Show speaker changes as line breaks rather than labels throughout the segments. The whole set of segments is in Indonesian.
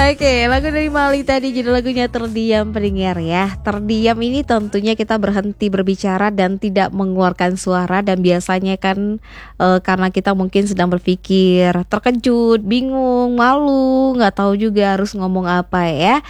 Oke, lagu dari Mali tadi judul lagunya Terdiam pendengar ya. Terdiam ini tentunya kita berhenti berbicara dan tidak mengeluarkan suara. Dan biasanya kan karena kita mungkin sedang berpikir, terkejut, bingung, malu, gak tahu juga harus ngomong apa ya.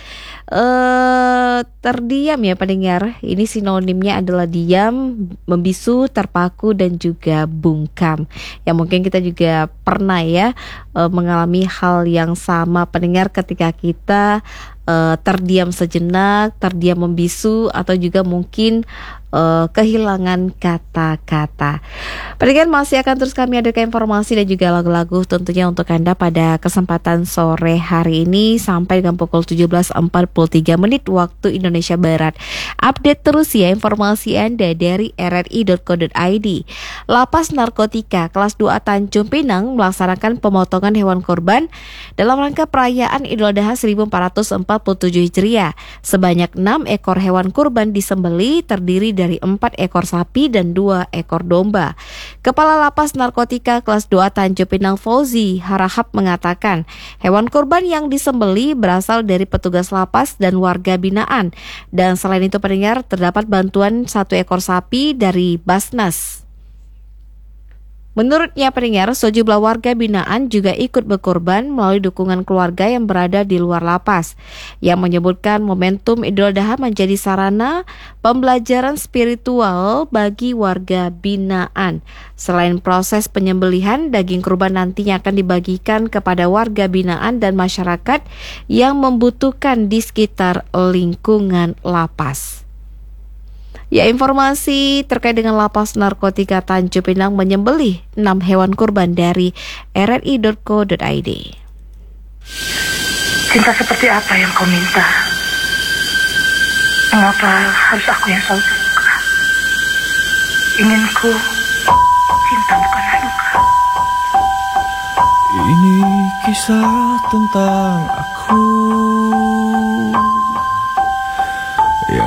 Terdiam ya pendengar. Ini sinonimnya adalah diam, membisu, terpaku dan juga bungkam. Ya mungkin kita juga pernah ya mengalami hal yang sama pendengar ketika kita terdiam sejenak, terdiam membisu atau juga mungkin kehilangan kata-kata. Pendengar masih akan terus kami hadirkan informasi dan juga lagu-lagu tentunya untuk Anda pada kesempatan sore hari ini sampai dengan pukul 17.43 waktu Indonesia Barat. Update terus ya informasi Anda dari rri.co.id. Lapas Narkotika kelas 2 Tanjung Pinang melaksanakan pemotongan hewan kurban dalam rangka perayaan Idul Adha 1447 Hijriah. Sebanyak 6 ekor hewan kurban disembeli terdiri dari 4 ekor sapi dan 2 ekor domba. Kepala Lapas Narkotika kelas 2 Tanjung Pinang Fauzi Harahap mengatakan, hewan kurban yang disembeli berasal dari petugas lapas dan warga binaan. Dan selain itu pendengar, terdapat bantuan 1 ekor sapi dari Basnas. Menurutnya pendengar, sejumlah warga binaan juga ikut berkorban melalui dukungan keluarga yang berada di luar lapas, yang menyebutkan momentum Idul Adha menjadi sarana pembelajaran spiritual bagi warga binaan. Selain proses penyembelihan, daging kurban nantinya akan dibagikan kepada warga binaan dan masyarakat yang membutuhkan di sekitar lingkungan lapas. Ya, informasi terkait dengan Lapas Narkotika Tanjung Pinang menyembelih 6 hewan kurban dari rri.co.id.
Cinta seperti apa yang kau minta? Mengapa harus aku yang selalu terluka? Inginku cinta bukanlah duka.
Ini kisah tentang aku